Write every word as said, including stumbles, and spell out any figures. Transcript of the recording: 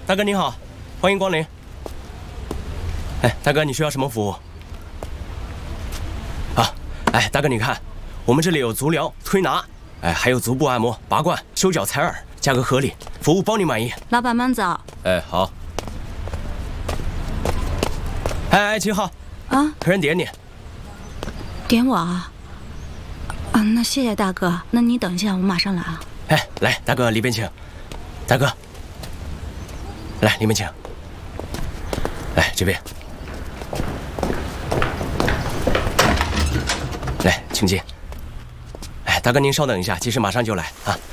大哥您好，欢迎光临。哎，大哥，你需要什么服务？啊，哎，大哥你看，我们这里有足疗、推拿，哎，还有足部按摩、拔罐、修脚、采耳，价格合理，服务包你满意。 老板慢走。 哎，好。哎哎，七号。 啊， 客人点你。 点我啊？啊，那谢谢大哥。那你等一下，我马上来啊。 哎，来，大哥里边请。大哥，来里面请。来这边。来，请进。哎，大哥您稍等一下，技师马上就来啊。